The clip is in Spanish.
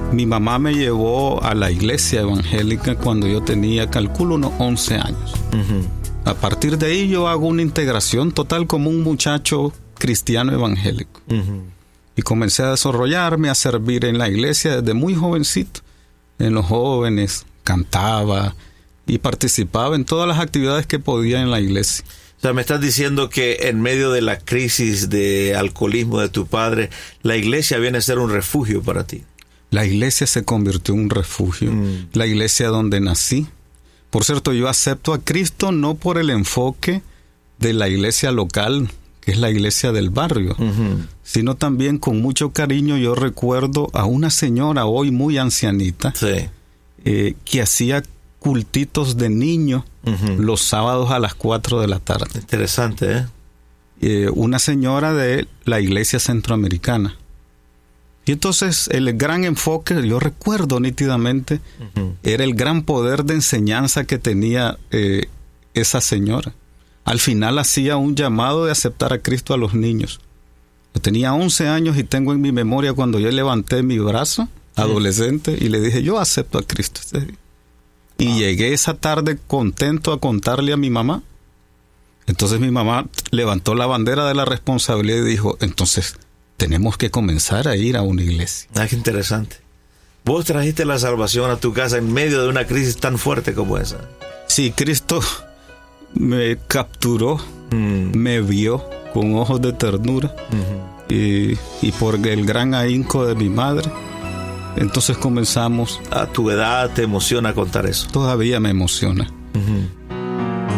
Mi mamá me llevó a la iglesia evangélica cuando yo tenía, calculo, unos 11 años. A partir de ahí yo hago una integración total como un muchacho cristiano evangélico. Y comencé a desarrollarme, a servir en la iglesia desde muy jovencito. En los jóvenes, cantaba y participaba en todas las actividades que podía en la iglesia. O sea, me estás diciendo que en medio de la crisis de alcoholismo de tu padre, la iglesia viene a ser un refugio para ti. La iglesia se convirtió en un refugio. La iglesia donde nací. Por cierto, yo acepto a Cristo no por el enfoque de la iglesia local, que es la iglesia del barrio, sino también con mucho cariño. Yo recuerdo a una señora hoy muy ancianita, que hacía cultitos de niños los sábados a las 4 de la tarde. Interesante, ¿eh? Una señora de la iglesia centroamericana. Y entonces el gran enfoque, yo recuerdo nítidamente, era el gran poder de enseñanza que tenía esa señora. Al final hacía un llamado de aceptar a Cristo a los niños. Yo tenía 11 años y tengo en mi memoria cuando yo levanté mi brazo, adolescente, y le dije, yo acepto a Cristo este día. Y llegué esa tarde contento a contarle a mi mamá. Entonces mi mamá levantó la bandera de la responsabilidad y dijo, entonces tenemos que comenzar a ir a una iglesia. Ah, qué interesante. Vos trajiste la salvación a tu casa en medio de una crisis tan fuerte como esa. Sí, Cristo me capturó, me vio con ojos de ternura y por el gran ahínco de mi madre. Entonces comenzamos. A tu edad te emociona contar eso. Todavía me emociona.